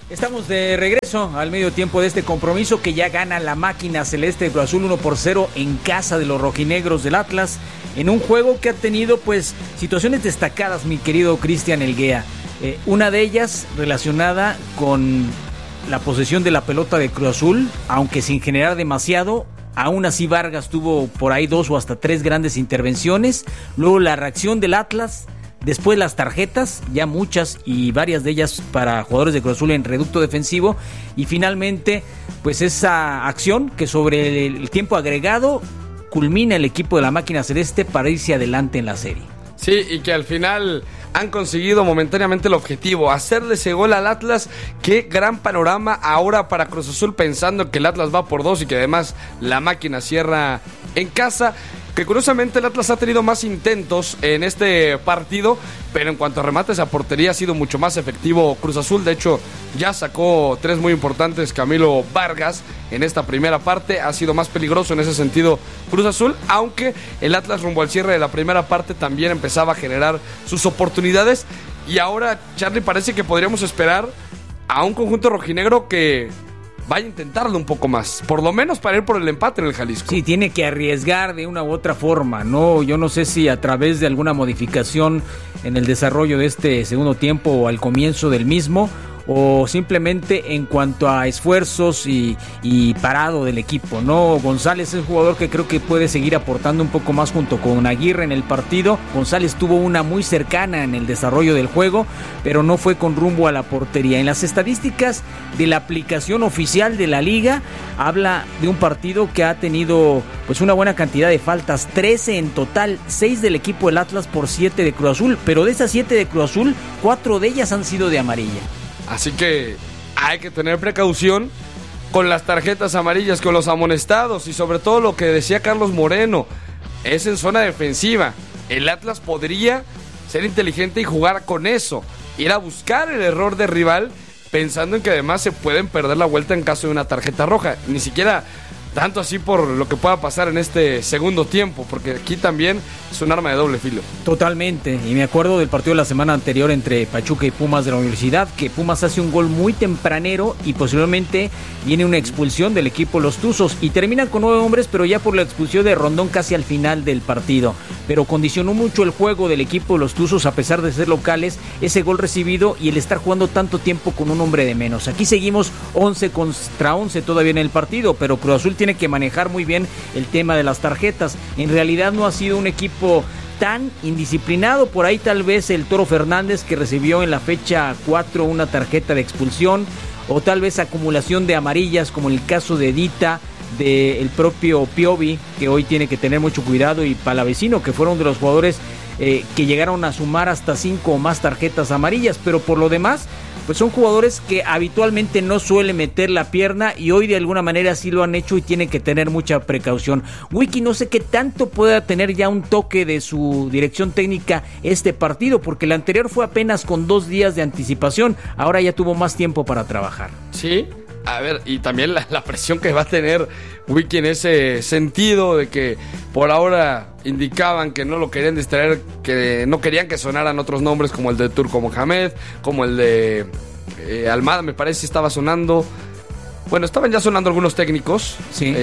Estamos de regreso al medio tiempo de este compromiso que ya gana la máquina celeste de Cruz Azul 1-0 en casa de los rojinegros del Atlas, en un juego que ha tenido pues situaciones destacadas, mi querido Cristian Elguea. Una de ellas relacionada con la posesión de la pelota de Cruz Azul, aunque sin generar demasiado. Aún así Vargas tuvo por ahí 2 o hasta 3 grandes intervenciones. Luego la reacción del Atlas. Después las tarjetas, ya muchas y varias de ellas para jugadores de Cruz Azul en reducto defensivo. Y finalmente, pues esa acción que sobre el tiempo agregado culmina el equipo de la máquina celeste para irse adelante en la serie. Sí, y que al final han conseguido momentáneamente el objetivo, hacerle ese gol al Atlas. Qué gran panorama ahora para Cruz Azul, pensando que el Atlas va por 2 y que además la máquina cierra en casa. Que curiosamente el Atlas ha tenido más intentos en este partido, pero en cuanto a remates a portería ha sido mucho más efectivo Cruz Azul. De hecho, ya sacó 3 muy importantes Camilo Vargas en esta primera parte. Ha sido más peligroso en ese sentido Cruz Azul, aunque el Atlas rumbo al cierre de la primera parte también empezaba a generar sus oportunidades. Y ahora, Charlie, parece que podríamos esperar a un conjunto rojinegro que vaya a intentarlo un poco más, por lo menos para ir por el empate en el Jalisco. Sí, tiene que arriesgar de una u otra forma, ¿no? Yo no sé si a través de alguna modificación en el desarrollo de este segundo tiempo o al comienzo del mismo, o simplemente en cuanto a esfuerzos y parado del equipo, ¿no? González es un jugador que creo que puede seguir aportando un poco más junto con Aguirre en el partido. González tuvo una muy cercana en el desarrollo del juego, pero no fue con rumbo a la portería. En las estadísticas de la aplicación oficial de la liga, habla de un partido que ha tenido pues una buena cantidad de faltas, 13 en total, 6 del equipo del Atlas por 7 de Cruz Azul, pero de esas 7 de Cruz Azul, 4 de ellas han sido de amarilla. Así que hay que tener precaución con las tarjetas amarillas, con los amonestados y sobre todo lo que decía Carlos Moreno, es en zona defensiva. El Atlas podría ser inteligente y jugar con eso, ir a buscar el error del rival pensando en que además se pueden perder la vuelta en caso de una tarjeta roja. Ni siquiera tanto así por lo que pueda pasar en este segundo tiempo, porque aquí también es un arma de doble filo. Totalmente, y me acuerdo del partido de la semana anterior entre Pachuca y Pumas de la Universidad, que Pumas hace un gol muy tempranero y posiblemente viene una expulsión del equipo Los Tuzos y terminan con 9 hombres, pero ya por la expulsión de Rondón casi al final del partido. Pero condicionó mucho el juego del equipo Los Tuzos a pesar de ser locales, ese gol recibido y el estar jugando tanto tiempo con un hombre de menos. Aquí seguimos 11 contra 11 todavía en el partido, pero Cruz Azul tiene que manejar muy bien el tema de las tarjetas. En realidad no ha sido un equipo tan indisciplinado, por ahí tal vez el Toro Fernández, que recibió en la fecha 4 una tarjeta de expulsión, o tal vez acumulación de amarillas como en el caso de Dita, del propio Piovi, que hoy tiene que tener mucho cuidado, y Palavecino, que fueron de los jugadores que llegaron a sumar hasta 5 o más tarjetas amarillas, pero por lo demás pues son jugadores que habitualmente no suelen meter la pierna y hoy de alguna manera sí lo han hecho y tienen que tener mucha precaución. Wiki, no sé qué tanto pueda tener ya un toque de su dirección técnica este partido, porque el anterior fue apenas con 2 días de anticipación, ahora ya tuvo más tiempo para trabajar. Sí, a ver, y también la presión que va a tener Wiki en ese sentido de que por ahora indicaban que no lo querían distraer, que no querían que sonaran otros nombres como el de Turco Mohamed, como el de Almada, me parece estaba sonando. Bueno, estaban ya sonando algunos técnicos, sí,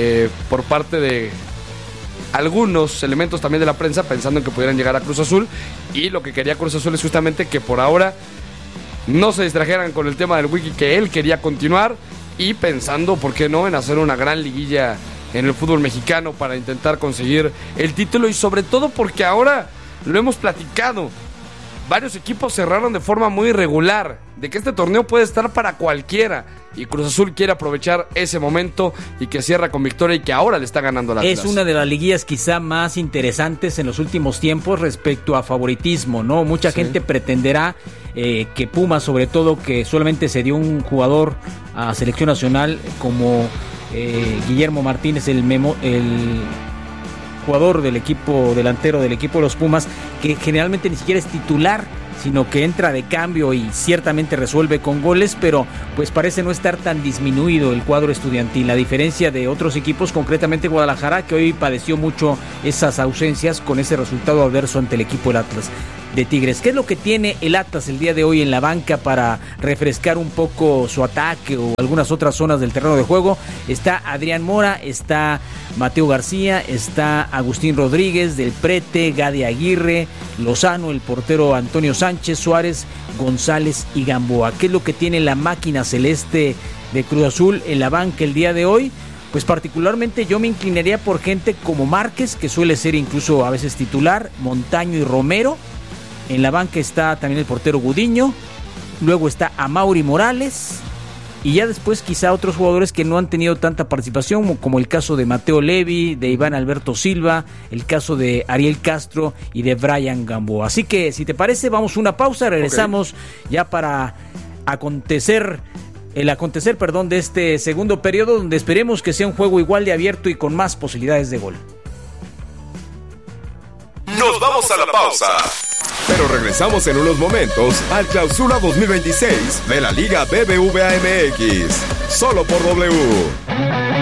por parte de algunos elementos también de la prensa, pensando en que pudieran llegar a Cruz Azul, y lo que quería Cruz Azul es justamente que por ahora no se distrajeran con el tema del Wiki, que él quería continuar, y pensando, ¿por qué no?, en hacer una gran liguilla en el fútbol mexicano para intentar conseguir el título, y sobre todo porque ahora lo hemos platicado, varios equipos cerraron de forma muy irregular, de que este torneo puede estar para cualquiera, y Cruz Azul quiere aprovechar ese momento y que cierra con victoria y que ahora le está ganando la Atlas. Es una de las liguillas quizá más interesantes en los últimos tiempos respecto a favoritismo, ¿no? Mucha gente pretenderá que Pumas, sobre todo, que solamente se dio un jugador a selección nacional como Guillermo Martínez, el jugador del equipo delantero del equipo de los Pumas, que generalmente ni siquiera es titular sino que entra de cambio y ciertamente resuelve con goles, pero pues parece no estar tan disminuido el cuadro estudiantil, a diferencia de otros equipos, concretamente Guadalajara, que hoy padeció mucho esas ausencias con ese resultado adverso ante el equipo del Atlas de Tigres. ¿Qué es lo que tiene el Atlas el día de hoy en la banca para refrescar un poco su ataque o algunas otras zonas del terreno de juego? Está Adrián Mora, está Mateo García, está Agustín Rodríguez, Del Prete, Gadi Aguirre, Lozano, el portero Antonio Sánchez, Suárez, González y Gamboa. ¿Qué es lo que tiene la máquina celeste de Cruz Azul en la banca el día de hoy? Pues particularmente yo me inclinaría por gente como Márquez, que suele ser incluso a veces titular, Montaño y Romero. En la banca está también el portero Gudiño, luego está Amaury Morales, y ya después quizá otros jugadores que no han tenido tanta participación, como el caso de Mateo Levi, de Iván Alberto Silva, el caso de Ariel Castro y de Brian Gamboa. Así que si te parece, vamos a una pausa, regresamos ya para el acontecer de este segundo periodo, donde esperemos que sea un juego igual de abierto y con más posibilidades de gol. Nos vamos a la pausa, pero regresamos en unos momentos al Clausura 2026 de la Liga BBVA MX, solo por W.